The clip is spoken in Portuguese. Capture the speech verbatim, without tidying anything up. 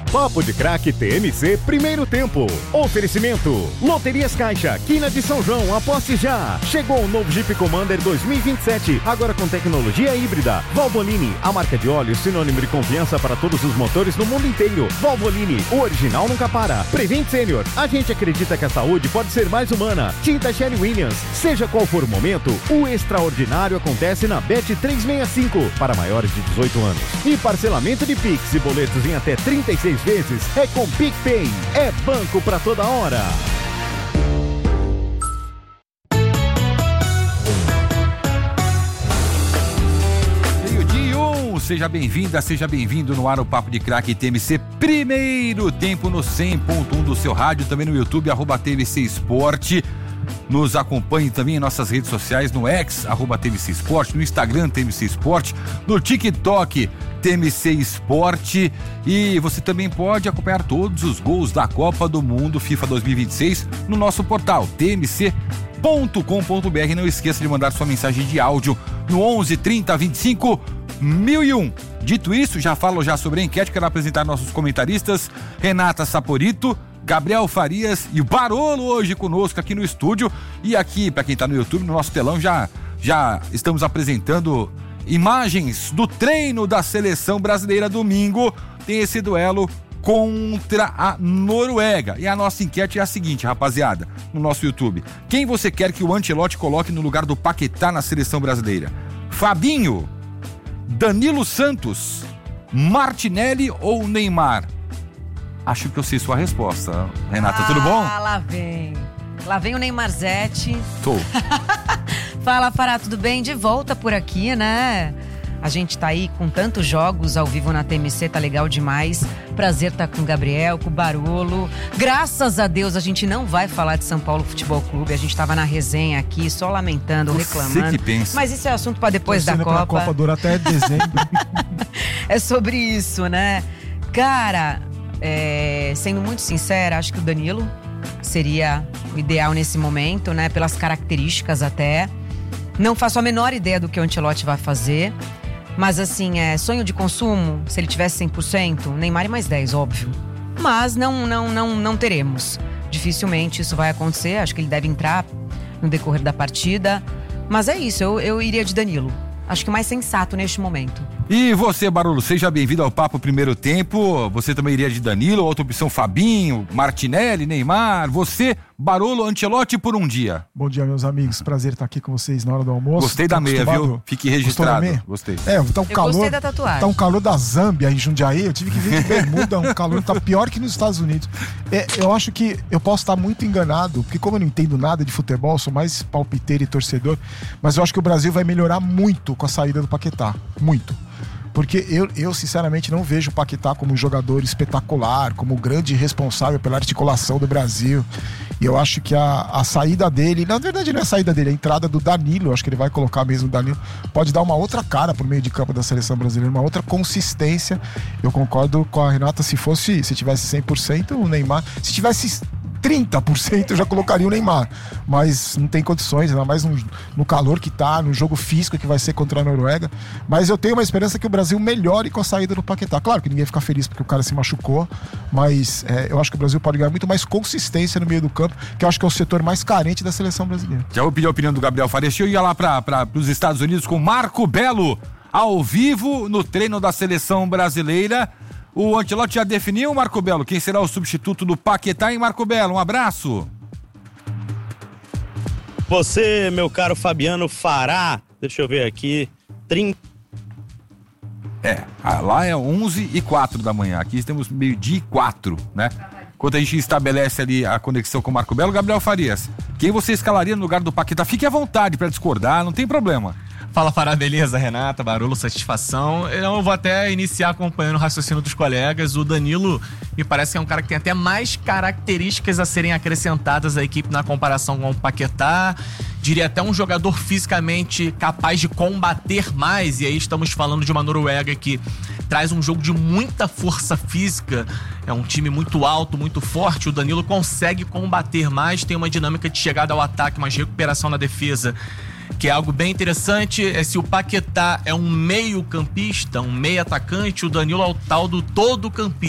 Papo de Craque T M C Primeiro Tempo. Oferecimento Loterias Caixa, Quina de São João, aposte já. Chegou o novo Jeep Commander dois mil e vinte e sete, agora com tecnologia híbrida. Valvoline, a marca de óleo sinônimo de confiança para todos os motores no mundo inteiro. Valvoline, o original nunca para. Prevent Senior, a gente acredita que a saúde pode ser mais humana. Tinta Sherry Williams, seja qual for o momento, o extraordinário acontece na Bet trezentos e sessenta e cinco, para maiores de dezoito anos. E parcelamento de Pix e boletos em até trinta e seis vezes é com PicPay. É banco pra toda hora. Seja bem-vinda, seja bem-vindo no ar o Papo de Craque T M C Primeiro Tempo no cem ponto um do seu rádio, também no YouTube, arroba T M C Esporte. Nos acompanhe também em nossas redes sociais, no X, arroba T M C Esporte, no Instagram, T M C Esporte, no TikTok, T M C Esporte. E você também pode acompanhar todos os gols da Copa do Mundo FIFA dois mil e vinte e seis no nosso portal, T M C ponto com ponto B R. Não esqueça de mandar sua mensagem de áudio no onze, trinta, vinte e cinco, mil e um. Dito isso, já falo já sobre a enquete, quero apresentar nossos comentaristas, Renata Saporito, Gabriel Farias e o Barolo hoje conosco aqui no estúdio. E aqui, para quem tá no YouTube, no nosso telão, já, já estamos apresentando imagens do treino da seleção brasileira domingo. Tem esse duelo contra a Noruega. E a nossa enquete é a seguinte, rapaziada, no nosso YouTube: quem você quer que o Ancelotti coloque no lugar do Paquetá na seleção brasileira? Fabinho, Danilo Santos, Martinelli ou Neymar? Acho que eu sei sua resposta. Renata, ah, tudo bom? Ah, lá vem. Lá vem o Neymarzete. Tô. Fala, Fará, tudo bem? De volta por aqui, né? A gente tá aí com tantos jogos ao vivo na T M C, tá legal demais. Prazer estar com o Gabriel, com o Barolo. Graças a Deus a gente não vai falar de São Paulo Futebol Clube. A gente tava na resenha aqui, só lamentando, Você reclamando. que pensa. Mas isso é assunto pra depois da Copa. A Copa dura até dezembro. É sobre isso, né? Cara, é, sendo muito sincera, acho que o Danilo seria o ideal nesse momento, né? Pelas características até. Não faço a menor ideia do que o Ancelotti vai fazer. Mas assim, é sonho de consumo, se ele tivesse cem por cento, Neymar e mais dez, óbvio. Mas não, não, não, não teremos. Dificilmente isso vai acontecer, acho que ele deve entrar no decorrer da partida. Mas é isso, eu, eu iria de Danilo. Acho que o mais sensato neste momento. E você, Barolo, seja bem-vindo ao Papo Primeiro Tempo. Você também iria de Danilo, outra opção Fabinho, Martinelli, Neymar. Você, Barolo, Ancelotti por um dia. Bom dia, meus amigos. Prazer estar aqui com vocês na hora do almoço. Gostei da meia, viu? Fique registrado. Gostei. É, tá um Eu calor. gostei da tatuagem. Tá um calor da Zâmbia em Jundiaí. Eu tive que vir de bermuda, um calor tá pior que nos Estados Unidos. É, eu acho que eu posso estar muito enganado, porque como eu não entendo nada de futebol, sou mais palpiteiro e torcedor, mas eu acho que o Brasil vai melhorar muito com a saída do Paquetá. Muito. Porque eu, eu, sinceramente, não vejo o Paquetá como um jogador espetacular, como um grande responsável pela articulação do Brasil. E eu acho que a, a saída dele, na verdade não é a saída dele, a entrada do Danilo, eu acho que ele vai colocar mesmo o Danilo, pode dar uma outra cara pro meio de campo da seleção brasileira, uma outra consistência. Eu concordo com a Renata, se fosse, se tivesse cem por cento o Neymar, se tivesse trinta por cento eu já colocaria o Neymar, mas não tem condições, ainda mais no, no calor que tá, no jogo físico que vai ser contra a Noruega. Mas eu tenho uma esperança que o Brasil melhore com a saída do Paquetá. Claro que ninguém fica feliz porque o cara se machucou, mas é, eu acho que o Brasil pode ganhar muito mais consistência no meio do campo, que eu acho que é o setor mais carente da seleção brasileira. Já vou pedir a opinião do Gabriel Farias. Eu ia lá para os Estados Unidos com Marco Belo ao vivo no treino da seleção brasileira. O Ancelotti já definiu, Marco Belo, quem será o substituto do Paquetá, hein, Marco Belo? Um abraço. Você, meu caro Fabiano Fará, deixa eu ver aqui, trinta... É, lá é onze e quatro da manhã, aqui temos meio-dia e quatro, né? Enquanto a gente estabelece ali a conexão com o Marco Belo, Gabriel Farias, quem você escalaria no lugar do Paquetá? Fique à vontade para discordar, não tem problema. Fala, Fará, beleza? Renata, Barolo, satisfação. Eu vou até iniciar acompanhando o raciocínio dos colegas. O Danilo me parece que é um cara que tem até mais características a serem acrescentadas à equipe na comparação com o Paquetá. Diria até um jogador fisicamente capaz de combater mais. E aí estamos falando de uma Noruega que traz um jogo de muita força física. É um time muito alto, muito forte. O Danilo consegue combater mais, tem uma dinâmica de chegada ao ataque, mas recuperação na defesa, que é algo bem interessante. É, se o Paquetá é um meio campista, um meio atacante, o Danilo é o tal do todo campista.